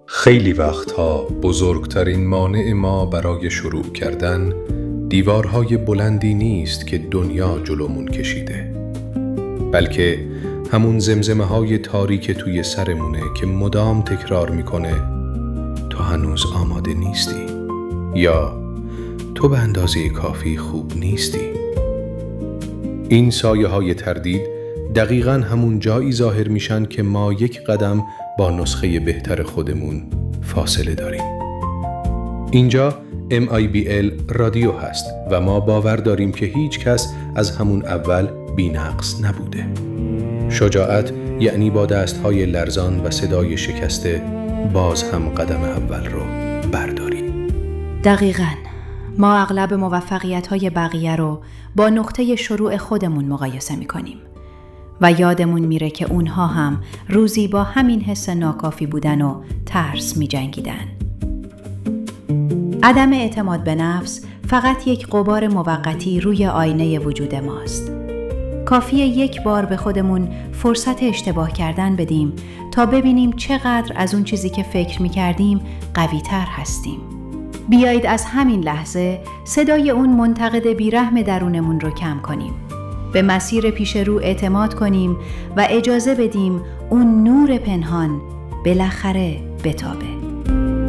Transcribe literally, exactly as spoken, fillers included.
خیلی وقتها بزرگترین مانع ما برای شروع کردن دیوارهای بلندی نیست که دنیا جلومون کشیده، بلکه همون زمزمه های تاریک توی سرمونه که مدام تکرار میکنه تو هنوز آماده نیستی یا تو به اندازه کافی خوب نیستی. این سایه های تردید دقیقاً همون جایی ظاهر میشن که ما یک قدم با نسخه بهتر خودمون فاصله داریم. اینجا ام آی بی ال رادیو هست و ما باور داریم که هیچ کس از همون اول بی‌نقص نبوده. شجاعت یعنی با دستهای لرزان و صدای شکسته باز هم قدم اول رو برداریم. دقیقاً ما اغلب موفقیت‌های بقیه رو با نقطه شروع خودمون مقایسه می‌کنیم و یادمون میره که اونها هم روزی با همین حس ناکافی بودن و ترس می‌جنگیدن. عدم اعتماد به نفس فقط یک غبار موقتی روی آینه وجود ماست. کافیه یک بار به خودمون فرصت اشتباه کردن بدیم تا ببینیم چقدر از اون چیزی که فکر می‌کردیم قوی‌تر هستیم. بیایید از همین لحظه صدای اون منتقد بیرحم درونمون رو کم کنیم. به مسیر پیش رو اعتماد کنیم و اجازه بدیم اون نور پنهان بالاخره بتابه.